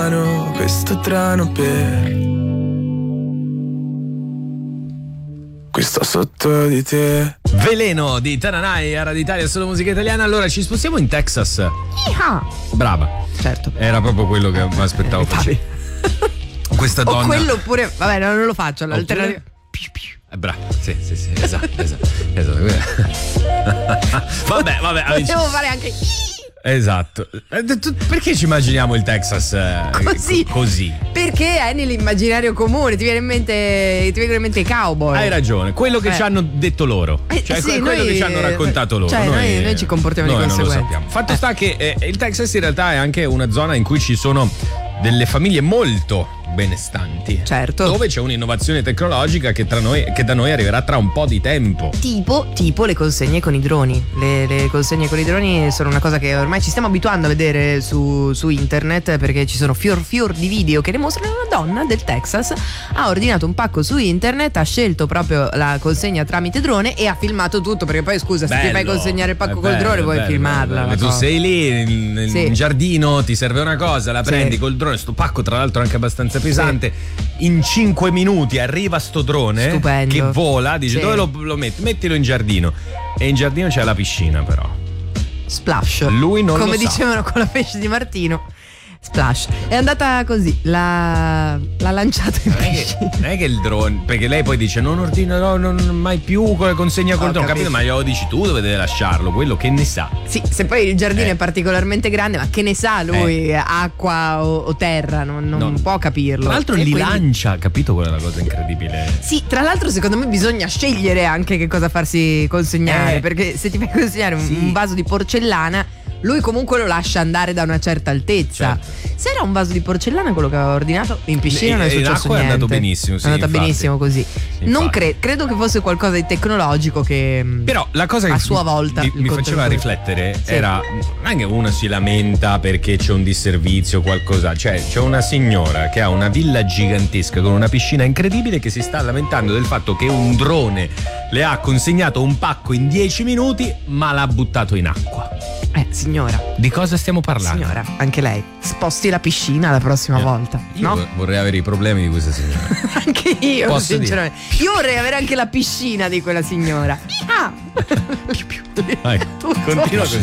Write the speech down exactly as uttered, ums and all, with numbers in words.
questo trano per qui sto sotto di te. Veleno di Tananai a Radio Italia, solo musica italiana. Allora ci spostiamo in Texas. Iha. Brava. Certo. Era proprio quello che mi aspettavo facessi. Questa donna. O quello oppure, vabbè, no, non lo faccio. L'alternativa. Eh, bravo, sì, sì, sì, esatto, esatto, esatto. Vabbè, vabbè, amici. Devo fare anche. Esatto. Perché ci immaginiamo il Texas eh, così? Co- così? Perché è nell'immaginario comune, ti viene in mente, ti vengono in mente i cowboy. Hai ragione, quello che eh. ci hanno detto loro, eh, cioè sì, quello noi, che ci hanno raccontato loro. Cioè, noi, noi, noi ci comportiamo noi di conseguenza. Non lo sappiamo. Fatto eh. sta che eh, il Texas in realtà è anche una zona in cui ci sono delle famiglie molto benestanti. Certo. Dove c'è un'innovazione tecnologica che, tra noi, che da noi arriverà tra un po' di tempo. Tipo, tipo le consegne con i droni. Le, le consegne con i droni sono una cosa che ormai ci stiamo abituando a vedere su, su internet, perché ci sono fior fior di video che ne mostrano. Una donna del Texas ha ordinato un pacco su internet, ha scelto proprio la consegna tramite drone e ha filmato tutto, perché poi scusa, se bello, ti fai consegnare il pacco col bello, drone puoi bello, filmarla. bello. Tu cosa. sei lì in, in sì. giardino, ti serve una cosa, la prendi sì. col drone, sto pacco tra l'altro anche abbastanza pesante, sì. in cinque minuti arriva sto drone Stupendo. che vola, dice sì. dove lo, lo metti? Mettilo in giardino, e in giardino c'è la piscina però. Splash. Lui non come lo sa. dicevano con la pesce di Martino. Splash. È andata così, l'ha, l'ha lanciato in piscina. Non è che il drone, perché lei poi dice non ordinerò non mai più con la consegna col Ho drone, capito. capito? Ma glielo dici tu dove deve lasciarlo, quello che ne sa. Sì, se poi il giardino Eh. è particolarmente grande, ma che ne sa lui, Eh. acqua o, o terra, non, non No. può capirlo. Tra l'altro E li quindi- lancia, capito quella è la cosa incredibile? Sì, tra l'altro secondo me bisogna scegliere anche che cosa farsi consegnare, Eh. perché se ti fai consegnare un, Sì. un vaso di porcellana, lui comunque lo lascia andare da una certa altezza. Certo. Se era un vaso di porcellana quello che aveva ordinato, in piscina non è In successo acqua è niente. andato benissimo, sì, È andata infatti. benissimo così. Non Infatti. cre- credo che fosse qualcosa di tecnologico che Però la cosa a che sua volta mi, il mi faceva contenitore. riflettere Sì. era non è che uno si lamenta perché c'è un disservizio o qualcosa, cioè c'è una signora che ha una villa gigantesca con una piscina incredibile che si sta lamentando del fatto che un drone le ha consegnato un pacco in dieci minuti ma l'ha buttato in acqua. Eh, signora, Di cosa stiamo parlando? signora, anche lei sposti la piscina la prossima Eh, volta, Io no? vor- vorrei avere i problemi di questa signora. Anche io, Posso sinceramente. Io vorrei avere anche la piscina di quella signora. Ah! Vai, Tutto. continua così.